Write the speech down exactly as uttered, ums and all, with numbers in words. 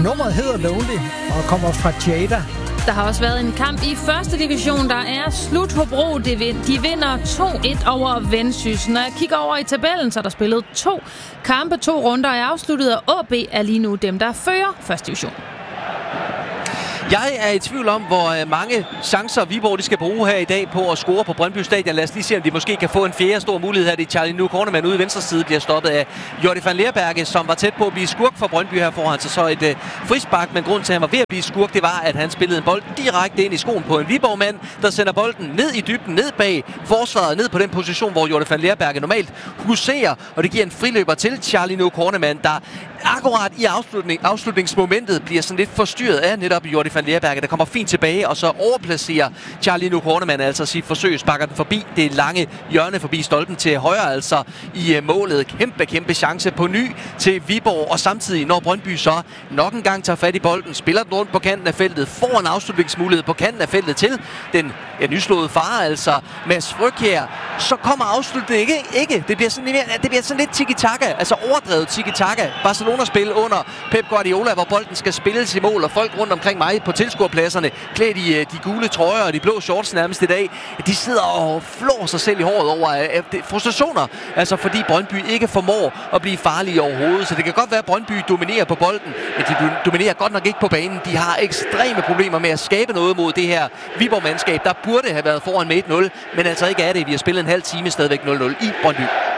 nummeret hedder Lonely og kommer fra Jada. Der har også været en kamp i første division, der er slut. Hobro, de vinder to et over Vendsyssel. Når jeg kigger over i tabellen, så er der spillet to kampe, to runder er afsluttet, og A B er lige nu dem, der fører første division. Jeg er i tvivl om, hvor mange chancer Viborg de skal bruge her i dag på at score på Brøndby Stadion. Lad os lige se, om de måske kan få en fjerde stor mulighed her. Det er Charlie New Cornerman ude i venstre side, bliver stoppet af Jordi van Leerberge, som var tæt på at blive skurk for Brøndby her foran sig. Så et uh, frispark, men grund til, at han var ved at blive skurk, det var, at han spillede en bold direkte ind i skoen på en Viborg-mand, der sender bolden ned i dybden, ned bag forsvaret, ned på den position, hvor Jordi van Leerberge normalt huserer, og det giver en friløber til Charlie New Cornerman, der akkurat i afslutning, afslutningsmomentet bliver sådan lidt forstyrret af netop Jordi van Leerberge, der kommer fint tilbage, og så overplacerer Charlie New Cornerman altså sit forsøg, sparker den forbi det lange hjørne forbi stolpen til højre, altså i målet. Kæmpe, kæmpe chance på ny til Viborg, og samtidig når Brøndby så nok en gang tager fat i bolden, spiller den rundt på kanten af feltet, får en afslutningsmulighed på kanten af feltet til den ja, nyslåede far, altså Mads Frøkjær, så kommer afslutningen ikke, ikke. Det bliver sådan, det bliver sådan lidt tiki-taka, altså overdrevet tiki-taka. Barcelona-spil under Pep Guardiola, hvor bolden skal spilles i mål, og folk rundt omkring mig på tilskuerpladserne, klædt i de gule trøjer og de blå shorts nærmest i dag, de sidder og flår sig selv i håret over frustrationer, altså fordi Brøndby ikke formår at blive farlige overhovedet. Så det kan godt være, at Brøndby dominerer på bolden, men de dominerer godt nok ikke på banen. De har ekstreme problemer med at skabe noget mod det her Viborg-mandskab, der burde have været foran med et nul, men altså ikke er det. Vi har spillet en halv time stadigvæk nul nul i Brøndby.